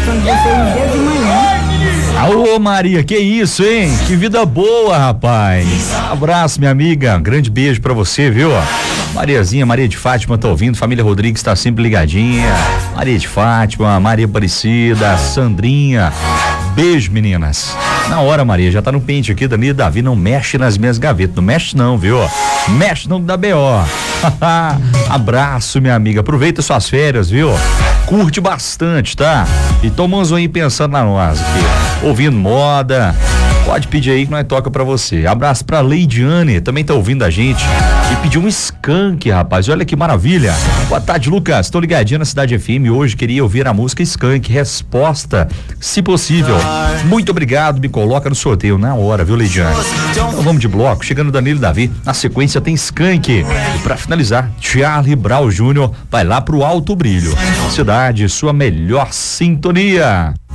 escutando vocês desde manhã. Alô, Maria, que isso, hein? Que vida boa, rapaz. Abraço, minha amiga. Grande beijo pra você, viu? Mariazinha, Maria de Fátima tá ouvindo, família Rodrigues tá sempre ligadinha. Maria de Fátima, Maria Aparecida, Sandrinha. Beijo, meninas. Na hora, Maria, já tá no pente aqui, Danilo Davi, não mexe nas minhas gavetas, não mexe não, viu? Mexe não dá B.O. Abraço, minha amiga, aproveita suas férias, viu? Curte bastante, tá? E tomamos aí pensando na nós aqui, ouvindo moda. Pode pedir aí que nós toca pra você. Abraço pra Leidiane, também tá ouvindo a gente e pediu um Skank, rapaz, olha que maravilha. Boa tarde, Lucas, tô ligadinho na Cidade FM, hoje queria ouvir a música Skank, resposta, se possível. Muito obrigado, me coloca no sorteio na hora, viu, Leidiane? Então vamos de bloco, chegando Danilo Davi, na sequência tem Skank. E pra finalizar, Charlie Brown Jr. vai lá pro Alto Brilho. Cidade, sua melhor sintonia.